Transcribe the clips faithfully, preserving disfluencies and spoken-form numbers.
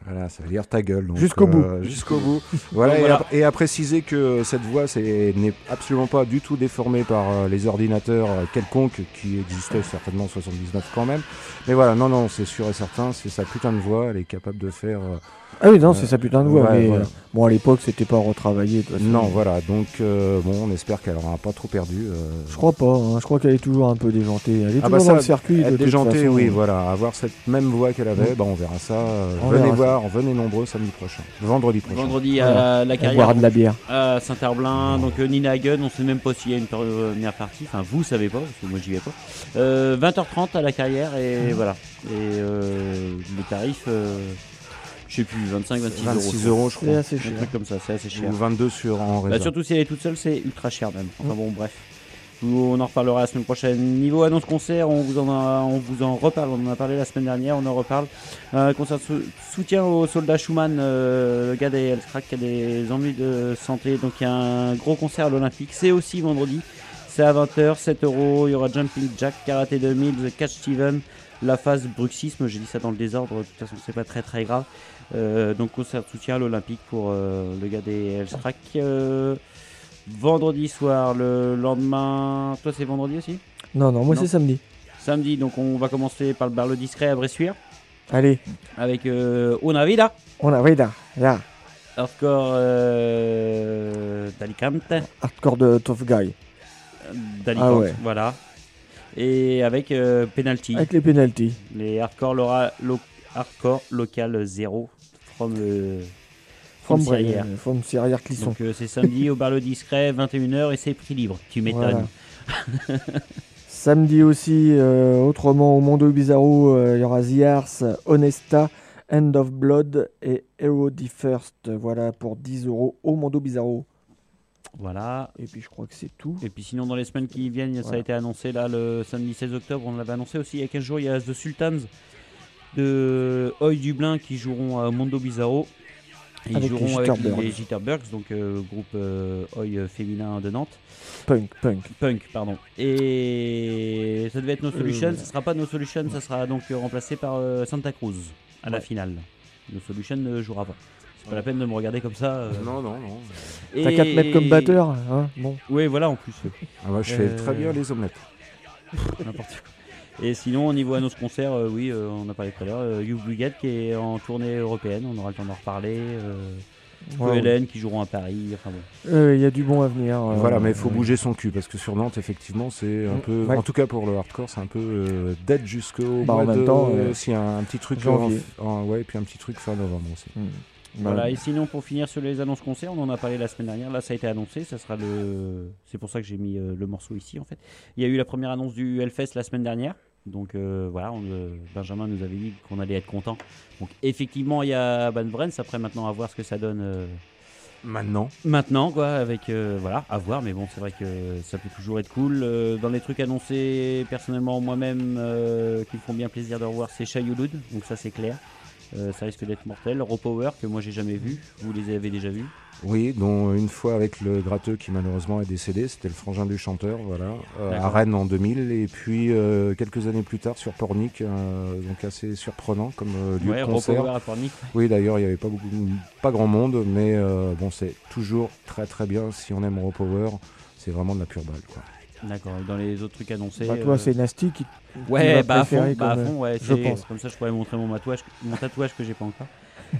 Voilà, ça veut dire ta gueule. Donc, jusqu'au bout. Euh, jusqu'au bout. Voilà, Donc, et, voilà. à, et à préciser que cette voix c'est, n'est absolument pas du tout déformée par euh, les ordinateurs euh, quelconques qui existaient certainement en soixante-dix-neuf quand même. Mais voilà, non, non, c'est sûr et certain, c'est sa putain de voix, elle est capable de faire... Euh, Ah oui, non, euh, c'est sa putain de voix. ouais, mais voilà. euh, bon, à l'époque, c'était pas retravaillé. De toute façon. Non, voilà, donc euh, bon, on espère qu'elle n'aura pas trop perdu. Euh... Je crois pas, hein. Je crois qu'elle est toujours un peu déjantée. Elle est Ah toujours bah dans ça, le circuit. être de toute déjantée, façon. oui, voilà, avoir cette même voix qu'elle avait, Mm. bah, on verra ça. Euh, On venez verra voir, venez nombreux samedi prochain, vendredi prochain. Vendredi Voilà. à la On carrière boira de la bière. à Saint-Herblain, donc euh, Nina Hagen, on sait même pas s'il y a une première partie, enfin vous savez pas, parce que moi j'y vais pas. Euh, vingt heures trente à la carrière et voilà. Et euh, le tarif, euh, je sais plus, vingt-cinq vingt-six euros. vingt-six euros, je C'est crois. assez Un cher. truc comme ça, c'est assez cher. Ou vingt-deux sur en Bah, réserve. surtout si elle est toute seule, c'est ultra cher même. Enfin bon, bref. On en reparlera la semaine prochaine. Niveau annonce concert, on vous en, a, on vous en reparle. On en a parlé la semaine dernière, on en reparle. Un concert de sou- soutien au soldat Schumann, euh, le gars des Hellscrack qui a des ennuis de santé. Donc il y a un gros concert à l'Olympique. C'est aussi vendredi. C'est à vingt heures, sept euros. Il y aura Jumping Jack, Karaté deux mille, The Catch Steven, La Phase, Bruxisme. J'ai dit ça dans le désordre. De toute façon, c'est pas très très grave. Euh, donc concert de soutien à l'Olympique pour euh, le gars des Hellscrack. Euh, vendredi soir, le lendemain. Toi, c'est vendredi aussi? Non, non, moi Non. c'est samedi. Samedi, donc on va commencer par le bar Le Discret à Bressuire Allez, avec euh, Una Vida, on a Reda. Là, hardcore euh, d'Alicante, hardcore de Tough Guy. d'Alicante, Ah ouais. voilà. Et avec euh, Penalty, Avec les penalties. les hardcore, Laura, lo- hardcore local zéro from, euh, from From Sierrière. Bray- From Sierrière Clisson. Donc euh, c'est samedi au bar Le Discret, vingt et une heures et c'est prix libre. Tu m'étonnes. Voilà. Samedi aussi, euh, autrement au Mondo Bizarro, euh, il y aura The Ars, Honesta, End of Blood et Hero the First. Voilà pour dix euros au Mondo Bizarro. Voilà. Et puis je crois que c'est tout. Et puis sinon dans les semaines qui viennent, ça a Voilà. été annoncé là le samedi seize octobre, on l'avait annoncé aussi il y a quinze jours, il y a The Sultans de Oi Dublin qui joueront à Mondo Bizarro. Et ils Avec les joueront avec Jitterbugs. les Jitterbugs, donc euh, groupe euh, Oi euh, féminin de Nantes. Punk, punk. Punk, pardon. Et ça devait être No Solution, Euh. ça sera pas No Solution, ça sera donc euh, remplacé par euh, Santa Cruz à la Ouais. finale. No Solution ne jouera pas. C'est pas la peine de me regarder comme ça. euh. Non, non, non. T'as qu'à te mettre comme batteur, hein. Bon. Oui, voilà, en plus. euh, Ah, moi, je fais Euh, très bien les omelettes. N'importe quoi. Et sinon, au niveau annonce concert, euh, oui, euh, on a parlé tout à l'heure. Euh, Youth Brigade qui est en tournée européenne, on aura le temps d'en reparler. Euh, Ouais, Hélène qui joueront à Paris. Enfin bon. Euh, Il y a du bon à venir. euh, Voilà, mais il faut ouais. bouger son cul parce que sur Nantes, effectivement, c'est un Mm, peu. ouais. En tout cas pour le hardcore, c'est un peu euh, dead jusqu'au Bah, en mois même de. temps, euh, S'il y a un petit truc janvier. En, en- ouais, et puis un petit truc fin novembre aussi. Hmm. Voilà, Bah, et sinon pour finir sur les annonces concerts, on en a parlé la semaine dernière, là ça a été annoncé, ça sera le... C'est pour ça que j'ai mis euh, le morceau ici en fait. Il y a eu la première annonce du Hellfest la semaine dernière, donc euh, voilà, on, euh, Benjamin nous avait dit qu'on allait être content. Donc effectivement il y a Bad Brains, après maintenant à voir ce que ça donne euh, Maintenant. maintenant quoi, avec euh, voilà, à voir, mais bon c'est vrai que ça peut toujours être cool. Euh, dans les trucs annoncés personnellement moi-même euh, qui me font bien plaisir de revoir, c'est Shayulud, donc ça c'est clair. Euh, ça risque d'être mortel. Raw Power que moi j'ai jamais vu, vous les avez déjà vus? Oui, dont une fois avec le gratteux qui malheureusement est décédé, c'était le frangin du chanteur, voilà, euh, à D'accord. Rennes en deux mille, et puis euh, quelques années plus tard sur Pornic, euh, donc assez surprenant comme euh, lieu Ouais, de Raw concert. Power à Pornic. Oui, d'ailleurs, il n'y avait pas, beaucoup, pas grand monde, mais euh, bon, c'est toujours très très bien si on aime Raw Power, c'est vraiment de la pure balle, quoi. D'accord, et dans les autres trucs annoncés. bah, toi, euh, c'est Nasty qui, qui Ouais, va bah à fond, préférer bah à comme, fond, ouais, je c'est- pense. comme ça je pourrais montrer mon tatouage, mon tatouage que j'ai pas encore.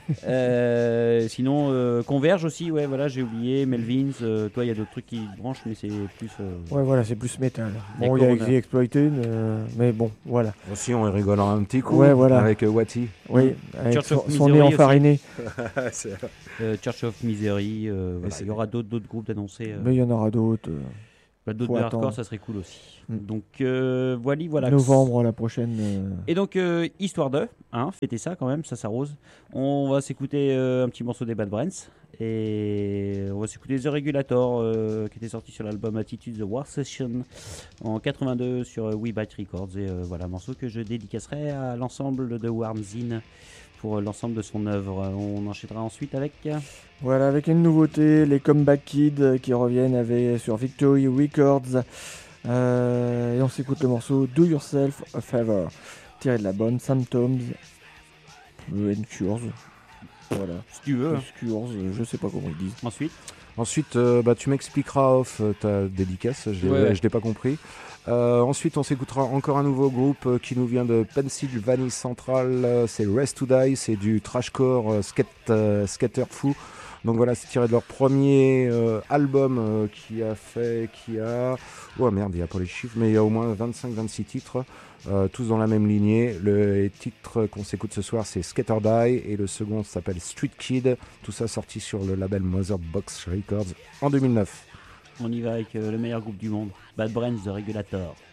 Euh, sinon, euh, Converge aussi, ouais, voilà, j'ai oublié, Melvins, euh, toi il y a d'autres trucs qui te branchent, mais c'est plus. euh, Ouais, voilà, c'est plus métal. Et Bon, il y a Corona. The Exploited, euh, mais bon, voilà. Aussi, on rigole un petit coup Ouais, voilà. avec euh, Watty. Oui, avec Church son, of son nez Misery aussi. enfariné. euh, Church of Misery, euh, voilà, c'est- il y aura d'autres d'autres groupes d'annoncer. euh, Mais il y en aura d'autres. euh, bah, d'autres faut de hardcore, attendre. ça serait cool aussi. Mm. Donc euh, voilà, voilà. Novembre, la prochaine. euh, Et donc, euh, histoire de, hein, fêtez ça quand même, ça s'arrose. On va s'écouter euh, un petit morceau des Bad Brains. Et on va s'écouter The Regulator, euh, qui était sorti sur l'album Attitude The War Session en quatre-vingt-deux sur euh, We Bite Records. Et euh, voilà, un morceau que je dédicacerai à l'ensemble de Warmzine pour euh, l'ensemble de son œuvre. On enchaînera ensuite avec. Voilà, avec une nouveauté, les Comeback Kids euh, qui reviennent avec, sur Victory Records. Euh, et on s'écoute le morceau Do Yourself a Favor, tiré de l'album Symptoms and Cures. Voilà. Si tu veux. Obscures, je sais pas comment ils disent. Ensuite. Ensuite, euh, bah, tu m'expliqueras off euh, ta dédicace, je l'ai Ouais, ouais. je l'ai pas compris. Euh, ensuite, on s'écoutera encore un nouveau groupe euh, qui nous vient de Pennsylvanie Central, euh, c'est Rest to Die, c'est du trashcore euh, skate, euh, skater fou. Donc voilà, c'est tiré de leur premier euh, album euh, qui a fait, qui a... Oh merde, il n'y a pas les chiffres, mais il y a au moins vingt-cinq vingt-six titres, euh, tous dans la même lignée. Le titre qu'on s'écoute ce soir, c'est Skater Die, et le second s'appelle Street Kid. Tout ça sorti sur le label Mother Box Records en deux mille neuf. On y va avec euh, le meilleur groupe du monde, Bad Brains The Regulator.